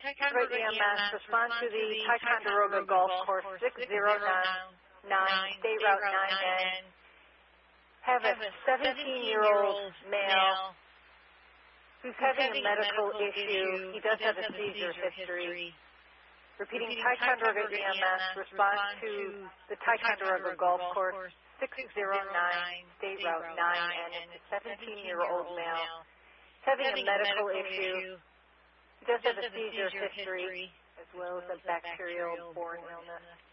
Ticonderoga EMS, respond to the Ticonderoga Golf Course 6099, State Route 9N. Have a 17-year-old male who's having a medical issue. He does have a seizure history. Repeating Ticonderoga EMS, respond to the Ticonderoga Golf Course 609, State Route 9N. It's a 17-year-old male having a medical issue. He does have a seizure history as well as a bacterial-borne illness.